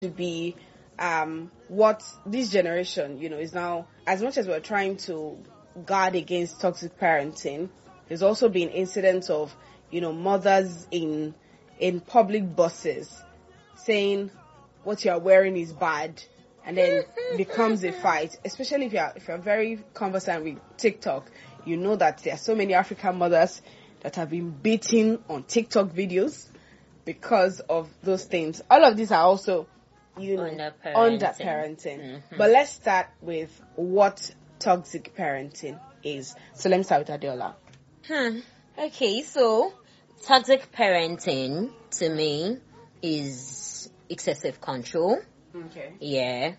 to be what this generation, is now, as much as we're trying to guard against toxic parenting, there's also been incidents of, mothers in public buses saying what you're wearing is bad, and then becomes a fight, especially if you're very conversant with TikTok. You know that there are so many African mothers that have been beaten on TikTok videos because of those things. All of these are also, under parenting. But let's start with what toxic parenting is. So let me start with Adeola. Okay, so toxic parenting to me is excessive control. Okay. Yeah.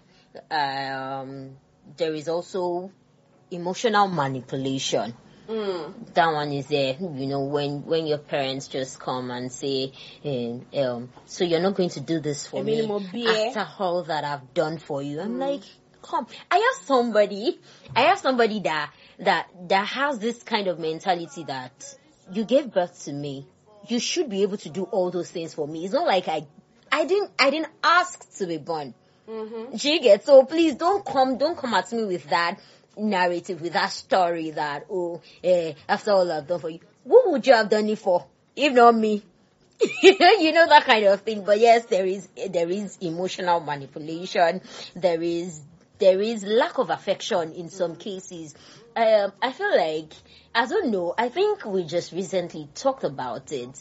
There is also emotional manipulation. That one is there, when your parents just come and say, so you're not going to do this for me after all that I've done for you. I'm like, come. I have somebody that has this kind of mentality that you gave birth to me. You should be able to do all those things for me. It's not like I didn't ask to be born. Do you get? So please don't come at me with that narrative, with that story that after all I've done for you, who would you have done it for if not me? That kind of thing. But yes, there is emotional manipulation. There is lack of affection in some cases. I feel like, I don't know, I think we just recently talked about it.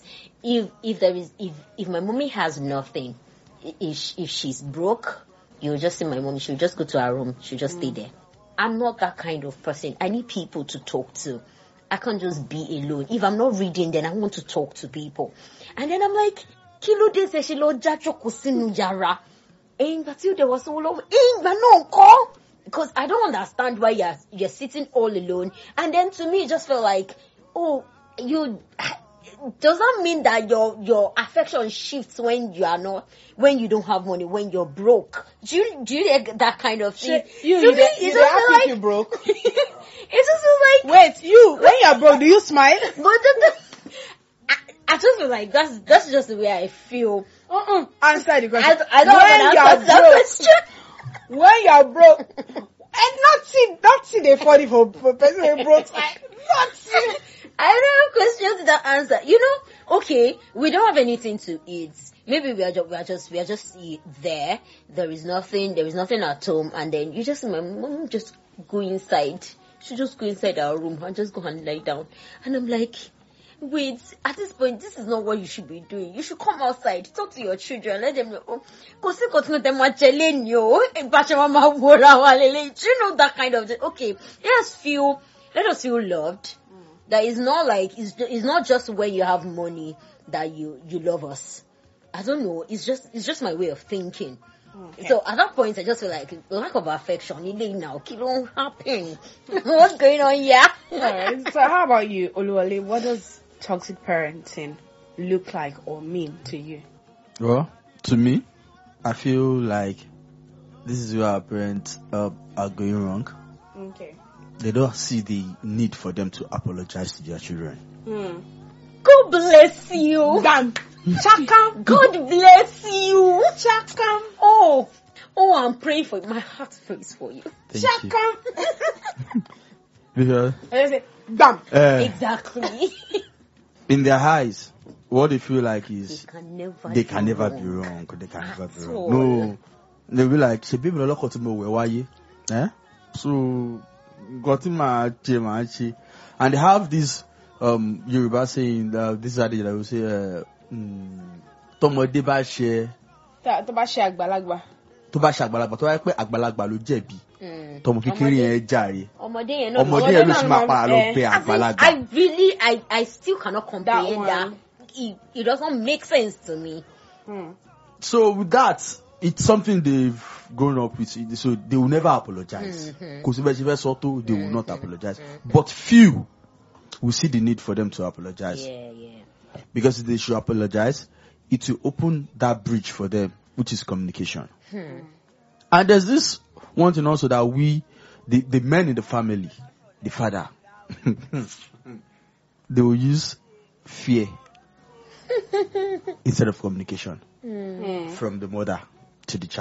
If my mommy has nothing, if she's broke, you'll just see my mommy, she'll just go to her room, she'll just stay there. I'm not that kind of person. I need people to talk to. I can't just be alone. If I'm not reading, then I want to talk to people. And then I'm like, kilo de se shilo jacho kusinu jara. But there was so long. But no call. Because I don't understand why you're sitting all alone. And then to me, it just felt like, does that mean that your affection shifts when you don't have money, when you're broke? Do you get that kind of thing? You like you broke. It's just like, wait, when you're broke, do you smile? But I just feel like that's just the way I feel. Answer the question. I don't want to answer that question. When you're broke, and not see the funny for person who broke. Not see. I don't have questions to that answer. Okay, we don't have anything to eat. Maybe we are just there. There is nothing at home, and then you just, my mom just go inside. She just go inside our room and just go and lie down. And I'm like, wait, at this point, this is not what you should be doing. You should come outside, talk to your children, let them know. Do you know that kind of thing? Okay, let us feel loved. That is not like, it's not just when you have money that you love us. I don't know. It's just my way of thinking. Okay. So at that point, I just feel like lack of affection. Now, it don't happen. What's going on here? Right. So how about you, Oluwale? What does toxic parenting look like or mean to you? Well, to me, I feel like this is where our parents are going wrong. Okay. They don't see the need for them to apologize to their children. God bless you. Damn. Chakam. God bless you. Chakam. Oh, I'm praying for you. My heart prays for you. Chakam. Because damn. Exactly. In their eyes, what they feel like is they can never be wrong. They can never be wrong. No. They'll be like, she people look at me, where are you? So got in my and they have this Yoruba saying this adage that will say Tomode ba ṣe tó bá ṣe àgbàlagbà tó bá wá pé àgbàlagbà ló jẹ̀bi tọmọ kékeré yẹn jàre ọmọdé yẹn ló sì máa para lọ pé àgbàlagbà. I still cannot comprehend that. It doesn't make sense to me. So with that, it's something they've grown up with, so they will never apologize. Because they will not apologize. But few will see the need for them to apologize. Yeah. Because if they should apologize, it will open that bridge for them, which is communication. And there's this one thing also that the men in the family, the father, they will use fear instead of communication from the mother. to the child.